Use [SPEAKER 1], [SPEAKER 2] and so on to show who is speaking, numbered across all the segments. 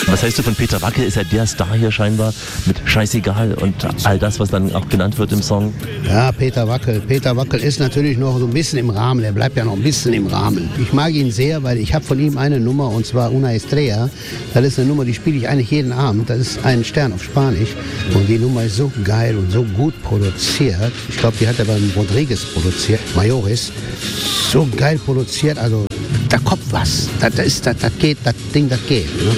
[SPEAKER 1] Was heißt du von Peter Wackel? Ist ja der Star hier scheinbar mit Scheißegal und all das, was dann auch genannt wird im Song.
[SPEAKER 2] Ja, Peter Wackel. Peter Wackel ist natürlich noch so ein bisschen im Rahmen. Er bleibt ja noch ein bisschen im Rahmen. Ich mag ihn sehr, weil ich habe von ihm eine Nummer, und zwar Una Estrella. Das ist eine Nummer, die spiele ich eigentlich jeden Abend. Das ist ein Stern auf Spanisch. Und die Nummer ist so geil und so gut produziert. Ich glaube, die hat er beim Rodriguez produziert, Mayores. So geil produziert, also da kommt was. Das geht, das Ding, das geht. Ne?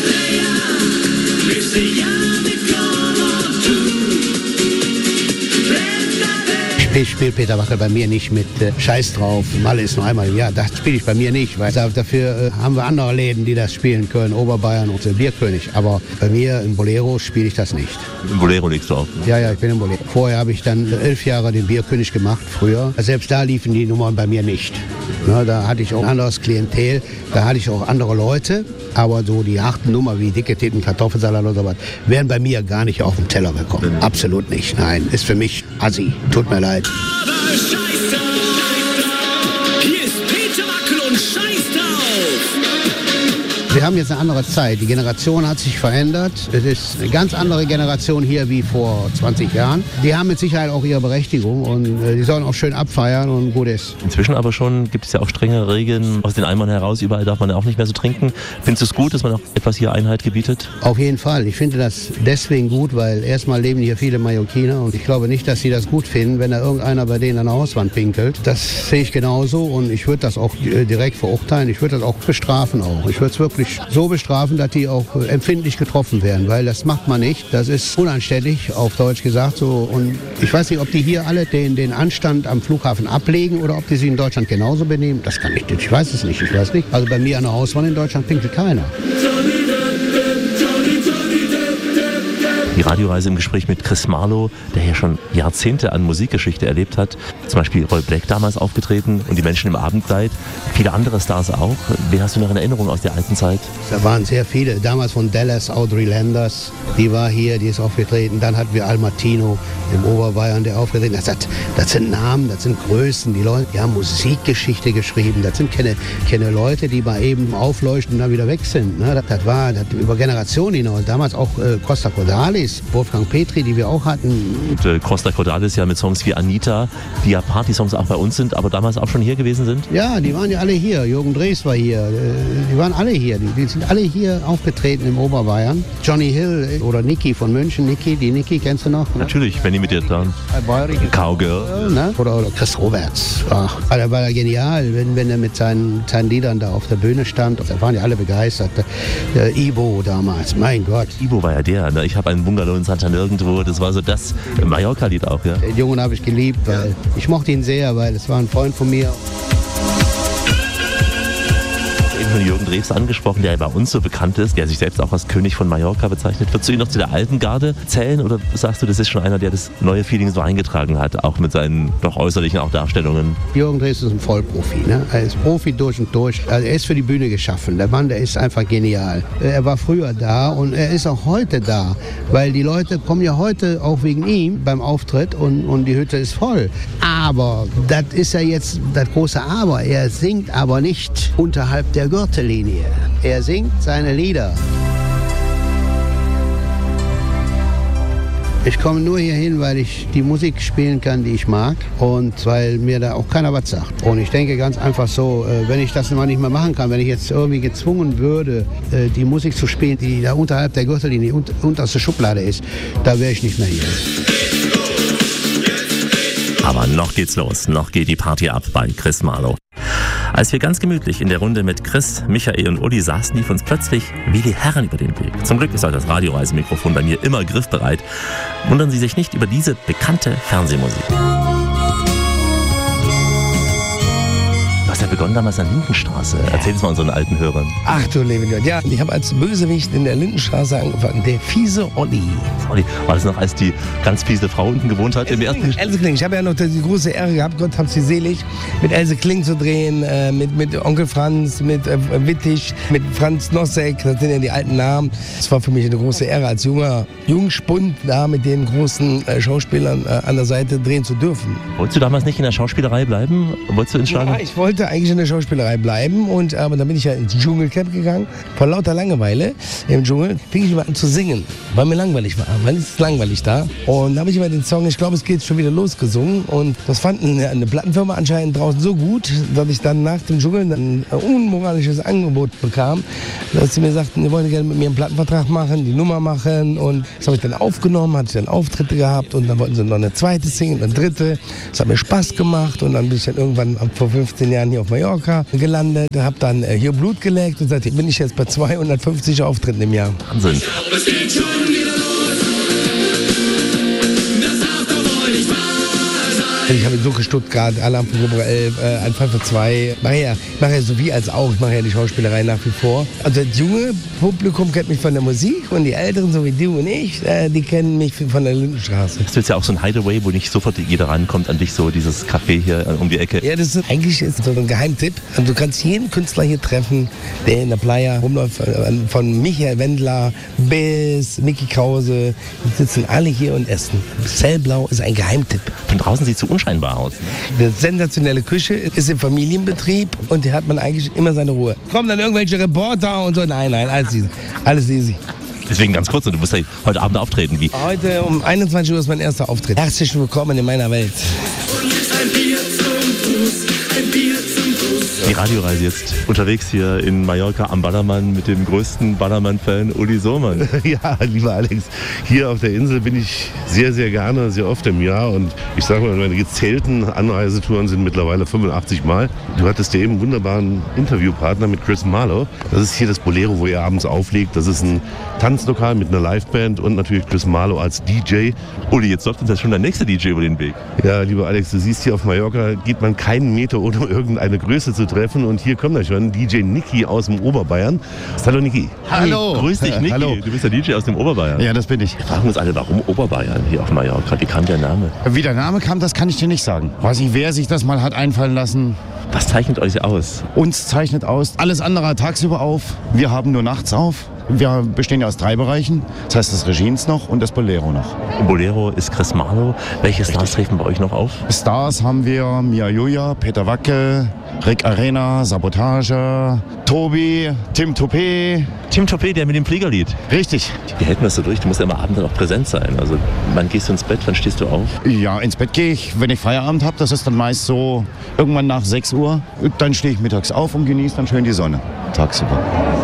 [SPEAKER 2] Ich spiele Peter Wackel bei mir nicht mit Scheiß drauf. Malle ist nur einmal im Jahr. Das spiele ich bei mir nicht, weil dafür haben wir andere Läden, die das spielen können. Oberbayern und der Bierkönig. Aber bei mir im Bolero spiele ich das nicht.
[SPEAKER 1] Im Bolero liegst du auch? Ne?
[SPEAKER 2] Ja, ich bin im Bolero. Vorher habe ich dann 11 Jahre den Bierkönig gemacht, früher. Selbst da liefen die Nummern bei mir nicht. Ja, da hatte ich auch ein anderes Klientel, da hatte ich auch andere Leute. Aber so die harten Nummer wie dicke Titten, Kartoffelsalat oder sowas, wären bei mir gar nicht auf den Teller gekommen. Absolut nicht, nein. Ist für mich Assi. Tut mir leid.
[SPEAKER 3] Aber scheiß drauf! Hier ist Peter Wackel und scheiß drauf!
[SPEAKER 2] Wir haben jetzt eine andere Zeit. Die Generation hat sich verändert. Es ist eine ganz andere Generation hier wie vor 20 Jahren. Die haben mit Sicherheit auch ihre Berechtigung und die sollen auch schön abfeiern und gut ist.
[SPEAKER 1] Inzwischen aber schon gibt es ja auch strengere Regeln. Aus den Eimern heraus, überall darf man ja auch nicht mehr so trinken. Findest du es gut, dass man auch etwas hier Einheit gebietet?
[SPEAKER 2] Auf jeden Fall. Ich finde das deswegen gut, weil erstmal leben hier viele Mallorquiner und ich glaube nicht, dass sie das gut finden, wenn da irgendeiner bei denen an der Hauswand pinkelt. Das sehe ich genauso und ich würde das auch direkt verurteilen. Ich würde das auch bestrafen auch. Ich würde es wirklich so bestrafen, dass die auch empfindlich getroffen werden, weil das macht man nicht. Das ist unanständig, auf Deutsch gesagt. So. Und ich weiß nicht, ob die hier alle den Anstand am Flughafen ablegen oder ob die sich in Deutschland genauso benehmen. Das kann ich nicht. Ich weiß es nicht. Ich weiß nicht. Also bei mir an der Hauswand in Deutschland pinkelt keiner.
[SPEAKER 1] Die Radioreise im Gespräch mit Chris Marlowe, der hier schon Jahrzehnte an Musikgeschichte erlebt hat. Zum Beispiel Roy Black damals aufgetreten und die Menschen im Abendkleid. Viele andere Stars auch. Wen hast du noch in Erinnerung aus der alten Zeit?
[SPEAKER 2] Da waren sehr viele. Damals von Dallas, Audrey Landers, die war hier, die ist aufgetreten. Dann hatten wir Al Martino im Oberbayern, der aufgetreten ist. Das sind Namen, das sind Größen. Die Leute, die haben Musikgeschichte geschrieben. Das sind keine Leute, die mal eben aufleuchten und dann wieder weg sind. Das war über Generationen hinaus. Damals auch Costa Cordalis, Wolfgang Petri, die wir auch hatten.
[SPEAKER 1] Und Costa Cordalis ja mit Songs wie Anita, die ja Partysongs auch bei uns sind, aber damals auch schon hier gewesen sind?
[SPEAKER 2] Ja, die waren ja alle hier. Jürgen Drees war hier. Die waren alle hier. Die sind alle hier aufgetreten im Oberbayern. Johnny Hill oder Niki von München. Die Niki, kennst du noch? Ne?
[SPEAKER 1] Natürlich, wenn die mit dir dran. Cowgirl.
[SPEAKER 2] Ne? Oder Chris Roberts. Ach, der war ja genial, wenn er mit seinen Liedern da auf der Bühne stand. Da waren ja alle begeistert. Ibo damals, mein Gott.
[SPEAKER 1] Ibo war ja der. Ne? Ich habe einen Bungalow in Santa Nirgendwo. Das war so das Mallorca-Lied auch, ja?
[SPEAKER 2] Den Jungen habe ich geliebt, weil ich mochte ihn sehr, weil es war ein Freund von mir.
[SPEAKER 1] Eben von Jürgen Drews angesprochen, der ja bei uns so bekannt ist, der sich selbst auch als König von Mallorca bezeichnet. Würdest du ihn noch zu der alten Garde zählen oder sagst du, das ist schon einer, der das neue Feeling so eingetragen hat, auch mit seinen doch äußerlichen auch Darstellungen?
[SPEAKER 2] Jürgen Drews ist ein Vollprofi. Ne? Er ist Profi durch und durch. Also er ist für die Bühne geschaffen. Der Mann, der ist einfach genial. Er war früher da und er ist auch heute da, weil die Leute kommen ja heute auch wegen ihm beim Auftritt und die Hütte ist voll. Aber das ist ja jetzt das große Aber. Er singt aber nicht unterhalb der Gürtellinie. Er singt seine Lieder. Ich komme nur hier hin, weil ich die Musik spielen kann, die ich mag und weil mir da auch keiner was sagt. Und ich denke ganz einfach so, wenn ich das mal nicht mehr machen kann, wenn ich jetzt irgendwie gezwungen würde, die Musik zu spielen, die da unterhalb der Gürtellinie unterste Schublade ist, da wäre ich nicht mehr hier.
[SPEAKER 1] Aber noch geht's los, noch geht die Party ab bei Chris Marlowe. Als wir ganz gemütlich in der Runde mit Chris, Michael und Uli saßen, lief uns plötzlich wie die Herren über den Weg. Zum Glück ist auch das Radioreisemikrofon bei mir immer griffbereit. Wundern Sie sich nicht über diese bekannte Fernsehmusik. Du hast ja begonnen damals an der Lindenstraße. Erzähl es mal unseren alten Hörern.
[SPEAKER 4] Ach du liebe Gott, ja, ich habe als Bösewicht in der Lindenstraße angefangen. Der fiese Olli.
[SPEAKER 1] War das noch, als die ganz fiese Frau unten gewohnt hat?
[SPEAKER 4] Else Kling. Ich habe ja noch die große Ehre gehabt, Gott hab sie selig, mit Else Kling zu drehen, mit Onkel Franz, mit Wittig, mit Franz Nossek. Das sind ja die alten Namen. Es war für mich eine große Ehre, als Jungspund da mit den großen Schauspielern an der Seite drehen zu dürfen.
[SPEAKER 1] Wolltest du damals nicht in der Schauspielerei bleiben? Wolltest du ins Schlager?
[SPEAKER 4] Ja, ich wollte eigentlich eigentlich in der Schauspielerei bleiben. Aber dann bin ich ja ins Dschungelcamp gegangen. Vor lauter Langeweile im Dschungel fing ich mal an zu singen, weil mir langweilig war. Weil es ist langweilig da. Und da habe ich immer den Song, ich glaube, es geht schon wieder los, gesungen. Und das fand eine Plattenfirma anscheinend draußen so gut, dass ich dann nach dem Dschungel ein unmoralisches Angebot bekam, dass sie mir sagten, ihr wollt gerne mit mir einen Plattenvertrag machen, die Nummer machen. Und das habe ich dann aufgenommen, hatte dann Auftritte gehabt und dann wollten sie noch eine zweite Single, eine dritte. Das hat mir Spaß gemacht und dann bin ich dann irgendwann vor 15 Jahren hier auf Mallorca gelandet, habe dann hier Blut geleckt und seitdem bin ich jetzt bei 250 Auftritten im Jahr.
[SPEAKER 1] Wahnsinn.
[SPEAKER 3] Es geht schon wieder los. Das darf doch wohl nicht wahr sein.
[SPEAKER 4] Ich habe in Suche Stuttgart, Alarm für Cobra 11, ein Fall für zwei. Ich mache ja so wie als auch, ich mache ja die Schauspielerei nach wie vor. Also das junge Publikum kennt mich von der Musik und die Älteren, so wie du und ich, die kennen mich von der Lindenstraße.
[SPEAKER 1] Das ist ja auch so ein Hideaway, wo nicht sofort jeder rankommt an dich, so dieses Café hier um die Ecke.
[SPEAKER 4] Ja, das ist eigentlich so ein Geheimtipp. Also du kannst jeden Künstler hier treffen, der in der Playa rumläuft, von Michael Wendler bis Mickey Krause. Die sitzen alle hier und essen. Zellblau ist ein Geheimtipp.
[SPEAKER 1] Von draußen sieht es so unscheinbar aus.
[SPEAKER 4] Eine sensationelle Küche, ist im Familienbetrieb und hier hat man eigentlich immer seine Ruhe. Kommen dann irgendwelche Reporter und so. Nein, alles easy. Alles easy.
[SPEAKER 1] Deswegen ganz kurz, du musst ja heute Abend auftreten. Wie?
[SPEAKER 4] Heute um 21 Uhr ist mein erster Auftritt. Herzlich willkommen in meiner Welt.
[SPEAKER 3] Ein Bier zum Fuß, ein Bier zum Fuß.
[SPEAKER 1] Die Radioreise jetzt unterwegs hier in Mallorca am Ballermann mit dem größten Ballermann-Fan Uli Sohmann.
[SPEAKER 5] Ja, lieber Alex, hier auf der Insel bin ich sehr, sehr gerne, sehr oft im Jahr und ich sage mal, meine gezählten Anreisetouren sind mittlerweile 85 Mal. Du hattest ja eben einen wunderbaren Interviewpartner mit Chris Marlowe. Das ist hier das Bolero, wo er abends auflegt. Das ist ein Tanzlokal mit einer Liveband und natürlich Chris Marlowe als DJ.
[SPEAKER 1] Uli, jetzt läuft uns ja schon der nächste DJ über den Weg.
[SPEAKER 5] Ja, lieber Alex, du siehst hier auf Mallorca geht man keinen Meter, ohne irgendeine Größe zu treffen. Und hier kommt er schon, DJ Niki aus dem Oberbayern. Hallo Niki.
[SPEAKER 6] Hallo.
[SPEAKER 1] Grüß dich, Niki.
[SPEAKER 6] Hallo.
[SPEAKER 1] Du bist der DJ aus dem Oberbayern.
[SPEAKER 6] Ja, das bin ich.
[SPEAKER 1] Wir fragen uns alle, warum Oberbayern hier auf Mallorca? Wie kam der Name?
[SPEAKER 6] Wie der Name kam, das kann ich dir nicht sagen. Weiß nicht, wer sich das mal hat einfallen lassen.
[SPEAKER 1] Was zeichnet euch aus?
[SPEAKER 6] Uns zeichnet aus, alles andere tagsüber auf. Wir haben nur nachts auf. Wir bestehen ja aus 3 Bereichen. Das heißt das Regines noch und das Bolero noch.
[SPEAKER 1] Bolero ist Chris Marlowe. Welche Stars treten bei euch noch auf?
[SPEAKER 6] Stars haben wir Mia Julia, Peter Wacke, Rick Arena, Sabotage, Tobi, Tim Toupé.
[SPEAKER 1] Tim Toupé, der mit dem Fliegerlied.
[SPEAKER 6] Richtig.
[SPEAKER 1] Wie hält man das so durch? Du musst ja immer abends dann auch präsent sein. Also wann gehst du ins Bett, wann stehst du auf?
[SPEAKER 6] Ja, ins Bett gehe ich, wenn ich Feierabend habe. Das ist dann meist so irgendwann nach 6 Uhr. Dann stehe ich mittags auf und genieße dann schön die Sonne tagsüber.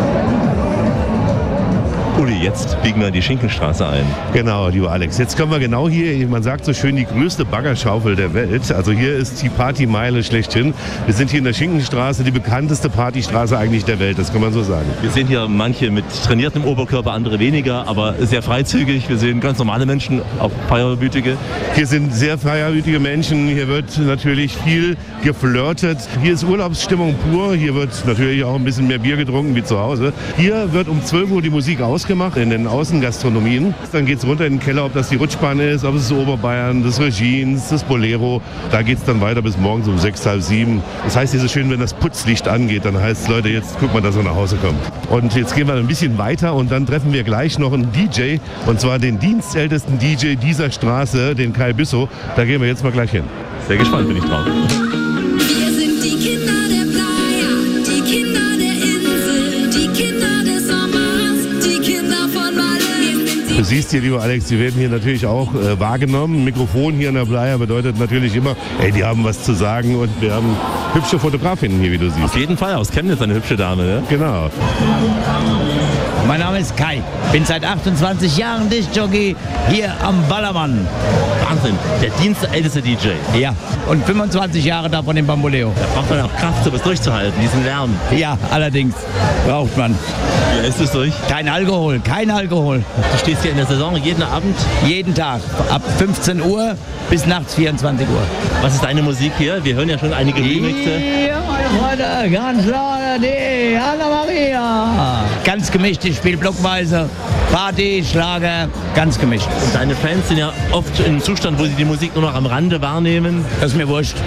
[SPEAKER 1] Uli, jetzt biegen wir die Schinkenstraße ein.
[SPEAKER 5] Genau, lieber Alex. Jetzt kommen wir genau hier, man sagt so schön, die größte Baggerschaufel der Welt. Also hier ist die Partymeile schlechthin. Wir sind hier in der Schinkenstraße, die bekannteste Partystraße eigentlich der Welt, das kann man so sagen.
[SPEAKER 1] Wir sehen hier manche mit trainiertem Oberkörper, andere weniger, aber sehr freizügig. Wir sehen ganz normale Menschen, auch feierwütige.
[SPEAKER 5] Hier sind sehr feierwütige Menschen, hier wird natürlich viel geflirtet. Hier ist Urlaubsstimmung pur, hier wird natürlich auch ein bisschen mehr Bier getrunken wie zu Hause. Hier wird um 12 Uhr die Musik ausgemacht in den Außengastronomien. Dann geht es runter in den Keller, ob das die Rutschbahn ist, ob es das Oberbayern, das Regines, das Bolero. Da geht es dann weiter bis morgens um 6, halb 7. Das heißt hier so schön, wenn das Putzlicht angeht, dann heißt es, Leute, jetzt guck mal, dass er nach Hause kommt. Und jetzt gehen wir ein bisschen weiter und dann treffen wir gleich noch einen DJ, und zwar den dienstältesten DJ dieser Straße, den Kai Bisso. Da gehen wir jetzt mal gleich hin.
[SPEAKER 1] Sehr gespannt bin ich drauf.
[SPEAKER 7] Wir sind die Kinder der Playa, die Kinder der Insel, die Kinder des Sommers, die Kinder von Malle.
[SPEAKER 5] Du siehst hier, lieber Alex, die werden hier natürlich auch wahrgenommen. Ein Mikrofon hier in der Playa bedeutet natürlich immer, ey, die haben was zu sagen und wir haben hübsche Fotografinnen hier, wie du siehst.
[SPEAKER 1] Auf jeden Fall, aus Chemnitz eine hübsche Dame, ne?
[SPEAKER 5] Genau.
[SPEAKER 8] Mein Name ist Kai, bin seit 28 Jahren Diskjockey hier am Ballermann.
[SPEAKER 1] Wahnsinn, der dienstälteste DJ.
[SPEAKER 8] Ja, und 25 Jahre davon im Bamboleo.
[SPEAKER 1] Da braucht man auch Kraft, sowas durchzuhalten, diesen Lärm.
[SPEAKER 8] Ja, allerdings braucht man.
[SPEAKER 1] Wie ist es durch?
[SPEAKER 8] Kein Alkohol, kein Alkohol.
[SPEAKER 1] Du stehst hier in der Saison jeden Abend.
[SPEAKER 8] Jeden Tag, ab 15 Uhr bis nachts 24 Uhr.
[SPEAKER 1] Was ist deine Musik hier? Wir hören ja schon einige Remixe.
[SPEAKER 8] Ja, meine Freunde, ganz klar, die Anna Maria. Ganz gemischt, ich spiele blockweise. Party, Schlager, ganz gemischt.
[SPEAKER 1] Und deine Fans sind ja oft in einem Zustand, wo sie die Musik nur noch am Rande wahrnehmen.
[SPEAKER 8] Das ist mir wurscht.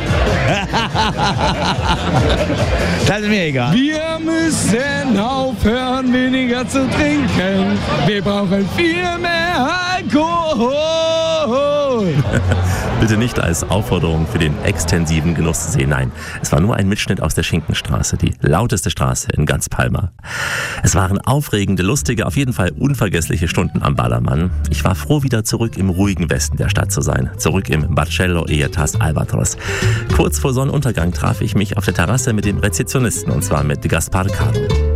[SPEAKER 8] Das ist mir egal.
[SPEAKER 9] Wir müssen aufhören, weniger zu trinken. Wir brauchen viel mehr Alkohol.
[SPEAKER 1] Bitte nicht als Aufforderung für den extensiven Genuss zu sehen. Nein, es war nur ein Mitschnitt aus der Schinkenstraße, die lauteste Straße in ganz Palma. Es waren aufregende, lustige, auf jeden Fall unvergessliche Stunden am Ballermann. Ich war froh, wieder zurück im ruhigen Westen der Stadt zu sein. Zurück im Barcello Ejetas Albatros. Kurz vor Sonnenuntergang traf ich mich auf der Terrasse mit dem Rezeptionisten, und zwar mit Gaspar Caro.